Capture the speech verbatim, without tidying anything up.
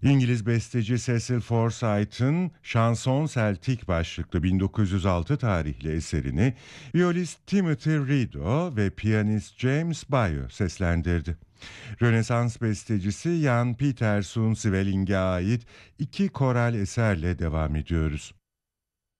İngiliz besteci Cecil Forsyth'ın Şanson Celtic başlıklı bin dokuz yüz altı tarihli eserini violist Timothy Rido ve piyanist James Bayo seslendirdi. Rönesans bestecisi Jan Pieter Sundewelling'e ait iki koral eserle devam ediyoruz.